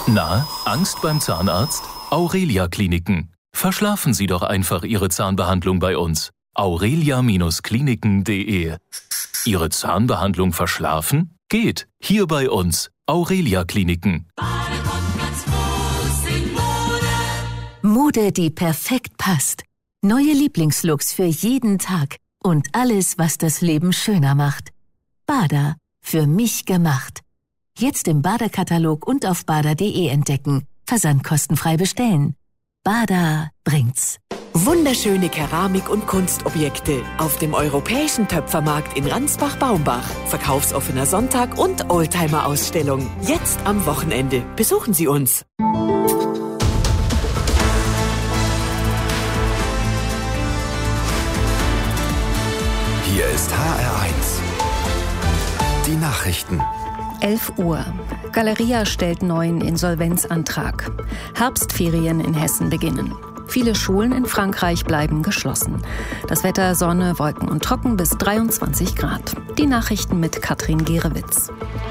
Na, Angst beim Zahnarzt? Aurelia Kliniken. Verschlafen Sie doch einfach Ihre Zahnbehandlung bei uns. aurelia-kliniken.de. Ihre Zahnbehandlung verschlafen? Geht. Hier bei uns. Aurelia Kliniken. Mode, die perfekt passt. Neue Lieblingslooks für jeden Tag. Und alles, was das Leben schöner macht. Bada. Für mich gemacht. Jetzt im Bada-Katalog und auf bada.de entdecken. Versand kostenfrei bestellen. Bada bringt's. Wunderschöne Keramik- und Kunstobjekte auf dem Europäischen Töpfermarkt in Ransbach-Baumbach. Verkaufsoffener Sonntag und Oldtimer-Ausstellung. Jetzt am Wochenende. Besuchen Sie uns. Hier ist HR1. Die Nachrichten. 11 Uhr. Galeria stellt neuen Insolvenzantrag. Herbstferien in Hessen beginnen. Viele Schulen in Frankreich bleiben geschlossen. Das Wetter Sonne, Wolken und trocken bis 23 Grad. Die Nachrichten mit Katrin Gerewitz.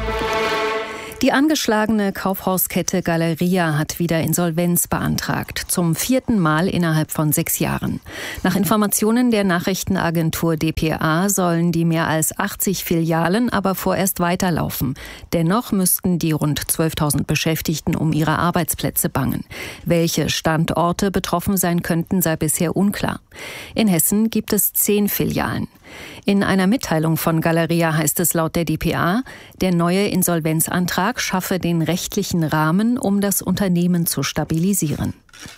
Die angeschlagene Kaufhauskette Galeria hat wieder Insolvenz beantragt, zum 4. Mal innerhalb von 6 Jahren. Nach Informationen der Nachrichtenagentur dpa sollen die mehr als 80 Filialen aber vorerst weiterlaufen. Dennoch müssten die rund 12.000 Beschäftigten um ihre Arbeitsplätze bangen. Welche Standorte betroffen sein könnten, sei bisher unklar. In Hessen gibt es 10 Filialen. In einer Mitteilung von Galeria heißt es laut der dpa, der neue Insolvenzantrag schaffe den rechtlichen Rahmen, um das Unternehmen zu stabilisieren.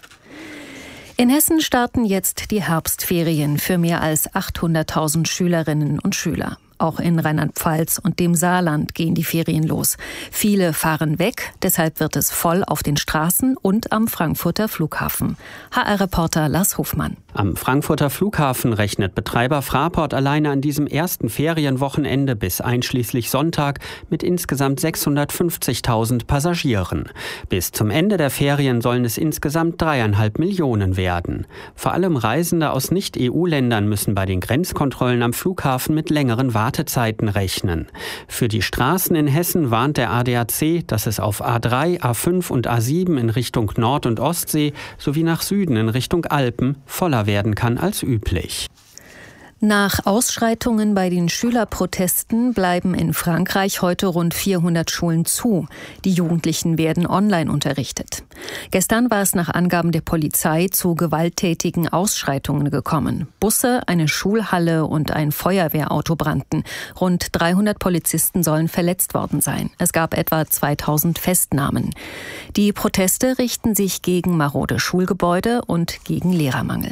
In Hessen starten jetzt die Herbstferien für mehr als 800.000 Schülerinnen und Schüler. Auch in Rheinland-Pfalz und dem Saarland gehen die Ferien los. Viele fahren weg, deshalb wird es voll auf den Straßen und am Frankfurter Flughafen. HR-Reporter Lars Hofmann. Am Frankfurter Flughafen rechnet Betreiber Fraport alleine an diesem ersten Ferienwochenende bis einschließlich Sonntag mit insgesamt 650.000 Passagieren. Bis zum Ende der Ferien sollen es insgesamt 3,5 Millionen werden. Vor allem Reisende aus Nicht-EU-Ländern müssen bei den Grenzkontrollen am Flughafen mit längeren Wartezeiten rechnen. Für die Straßen in Hessen warnt der ADAC, dass es auf A3, A5 und A7 in Richtung Nord- und Ostsee sowie nach Süden in Richtung Alpen voller werden kann als üblich. Nach Ausschreitungen bei den Schülerprotesten bleiben in Frankreich heute rund 400 Schulen zu. Die Jugendlichen werden online unterrichtet. Gestern war es nach Angaben der Polizei zu gewalttätigen Ausschreitungen gekommen. Busse, eine Schulhalle und ein Feuerwehrauto brannten. Rund 300 Polizisten sollen verletzt worden sein. Es gab etwa 2000 Festnahmen. Die Proteste richten sich gegen marode Schulgebäude und gegen Lehrermangel.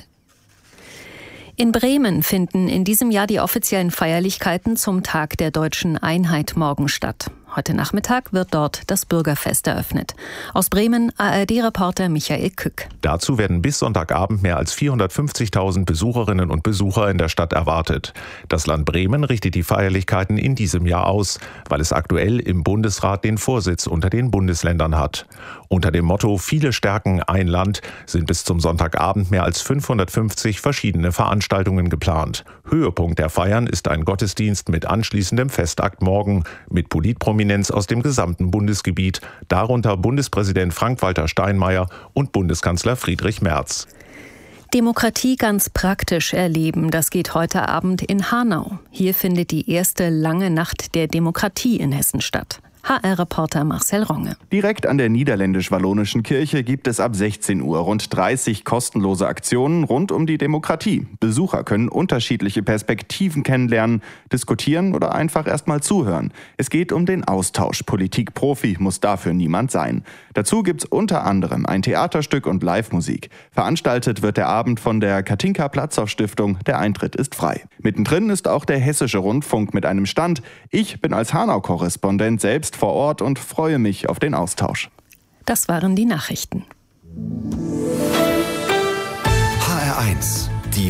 In Bremen finden in diesem Jahr die offiziellen Feierlichkeiten zum Tag der Deutschen Einheit morgen statt. Heute Nachmittag wird dort das Bürgerfest eröffnet. Aus Bremen ARD-Reporter Michael Kück. Dazu werden bis Sonntagabend mehr als 450.000 Besucherinnen und Besucher in der Stadt erwartet. Das Land Bremen richtet die Feierlichkeiten in diesem Jahr aus, weil es aktuell im Bundesrat den Vorsitz unter den Bundesländern hat. Unter dem Motto "Viele stärken ein Land" sind bis zum Sonntagabend mehr als 550 verschiedene Veranstaltungen geplant. Höhepunkt der Feiern ist ein Gottesdienst mit anschließendem Festakt morgen mit Politprominenz aus dem gesamten Bundesgebiet, darunter Bundespräsident Frank-Walter Steinmeier und Bundeskanzler Friedrich Merz. Demokratie ganz praktisch erleben, das geht heute Abend in Hanau. Hier findet die erste lange Nacht der Demokratie in Hessen statt. HR-Reporter Marcel Ronge. Direkt an der niederländisch-wallonischen Kirche gibt es ab 16 Uhr rund 30 kostenlose Aktionen rund um die Demokratie. Besucher können unterschiedliche Perspektiven kennenlernen, diskutieren oder einfach erstmal zuhören. Es geht um den Austausch. Politikprofi muss dafür niemand sein. Dazu gibt's unter anderem ein Theaterstück und Live-Musik. Veranstaltet wird der Abend von der Katinka-Platzow-Stiftung. Der Eintritt ist frei. Mittendrin ist auch der Hessische Rundfunk mit einem Stand. Ich bin als Hanau-Korrespondent selbst vor Ort und freue mich auf den Austausch. Das waren die Nachrichten. HR1, die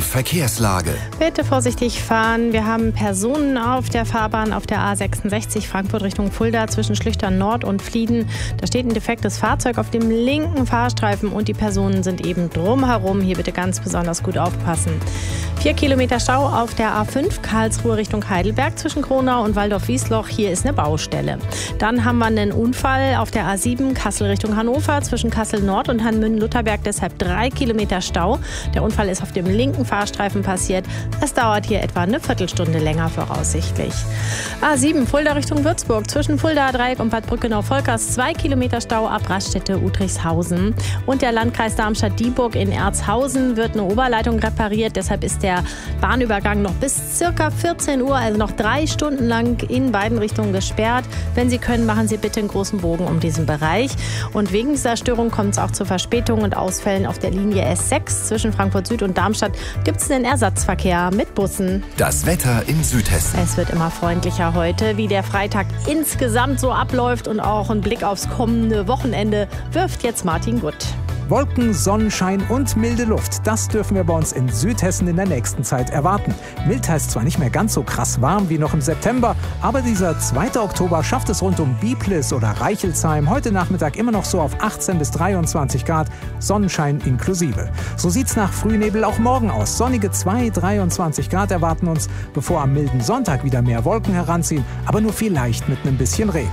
Verkehrslage. Bitte vorsichtig fahren. Wir haben Personen auf der Fahrbahn auf der A66 Frankfurt Richtung Fulda zwischen Schlüchtern Nord und Flieden. Da steht ein defektes Fahrzeug auf dem linken Fahrstreifen und die Personen sind eben drumherum. Hier bitte ganz besonders gut aufpassen. 4 Kilometer Stau auf der A5 Karlsruhe Richtung Heidelberg zwischen Kronau und Waldorf-Wiesloch. Hier ist eine Baustelle. Dann haben wir einen Unfall auf der A7 Kassel Richtung Hannover zwischen Kassel Nord und Hanmünden-Lutherberg. Deshalb 3 Kilometer Stau. Der Unfall ist auf dem linken Fahrstreifen passiert. Es dauert hier etwa eine Viertelstunde länger voraussichtlich. A7 Fulda Richtung Würzburg zwischen Fulda Dreieck und Bad Brückenau-Volkers 2 Kilometer Stau ab Raststätte-Udrichshausen. Und der Landkreis Darmstadt-Dieburg in Erzhausen wird eine Oberleitung repariert. Deshalb ist der Bahnübergang noch bis circa 14 Uhr, also noch 3 Stunden lang in beiden Richtungen gesperrt. Wenn Sie können, machen Sie bitte einen großen Bogen um diesen Bereich. Und wegen dieser Störung kommt es auch zu Verspätungen und Ausfällen auf der Linie S6 zwischen Frankfurt Süd und Darmstadt. Gibt es einen Ersatzverkehr mit Bussen. Das Wetter in Südhessen. Es wird immer freundlicher heute. Wie der Freitag insgesamt so abläuft und auch ein Blick aufs kommende Wochenende wirft jetzt Martin Gutt. Wolken, Sonnenschein und milde Luft. Das dürfen wir bei uns in Südhessen in der nächsten Zeit erwarten. Mild heißt zwar nicht mehr ganz so krass warm wie noch im September, aber dieser 2. Oktober schafft es rund um Biblis oder Reichelsheim heute Nachmittag immer noch so auf 18 bis 23 Grad, Sonnenschein inklusive. So sieht's nach Frühnebel auch morgen aus. Sonnige 2-23 Grad erwarten uns, bevor am milden Sonntag wieder mehr Wolken heranziehen, aber nur vielleicht mit einem bisschen Regen.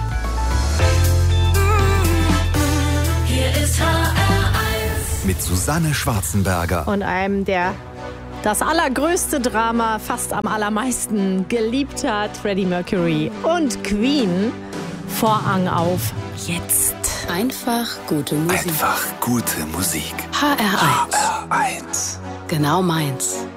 Mit Susanne Schwarzenberger. Und einem, der das allergrößte Drama fast am allermeisten geliebt hat, Freddie Mercury und Queen. Vorhang auf, jetzt. Einfach gute Musik. Einfach gute Musik. HR1. HR1. Genau meins.